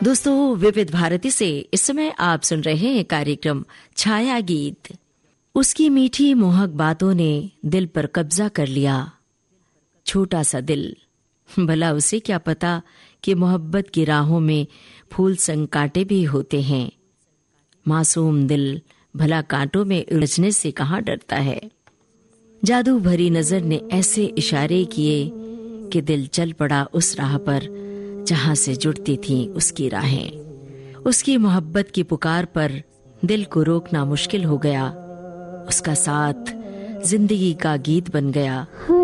दोस्तों, विविध भारती से इस समय आप सुन रहे हैं कार्यक्रम छाया गीत। उसकी मीठी मोहक बातों ने दिल पर कब्जा कर लिया। छोटा सा दिल, भला उसे क्या पता कि मोहब्बत की राहों में फूल संग कांटे भी होते हैं। मासूम दिल भला कांटों में उलझने से कहाँ डरता है। जादू भरी नजर ने ऐसे इशारे किए कि दिल चल पड़ा उस राह पर जहां से जुड़ती थीं उसकी राहें। उसकी मोहब्बत की पुकार पर दिल को रोकना मुश्किल हो गया। उसका साथ जिंदगी का गीत बन गया।